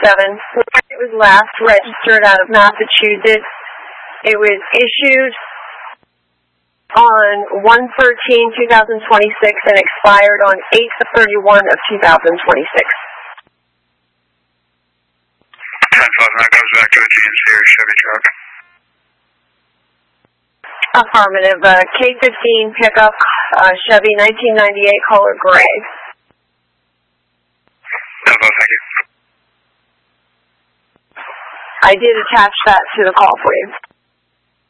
It was last registered out of Massachusetts. It was issued on 1/13/2026 and expired on 8/31/2026. That goes back to the GMC or Chevy truck. Affirmative. K15 pickup, Chevy 1998 color gray. Thank you. I did attach that to the call for you.